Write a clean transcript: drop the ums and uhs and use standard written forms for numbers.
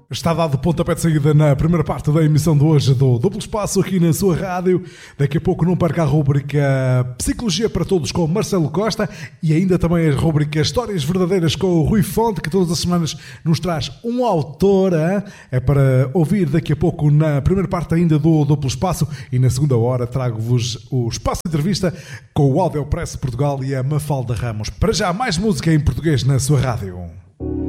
Está dado o pontapé de saída na primeira parte da emissão de hoje do Duplo Espaço aqui na sua rádio. Daqui a pouco não perca a rubrica Psicologia para Todos com Marcelo Costa e ainda também a rubrica Histórias Verdadeiras com o Rui Fonte, que todas as semanas nos traz um autor. É para ouvir daqui a pouco na primeira parte ainda do Duplo Espaço e na segunda hora trago-vos o Espaço de Entrevista com o Audiopress Portugal e a Mafalda Ramos. Para já, mais música em português na sua rádio.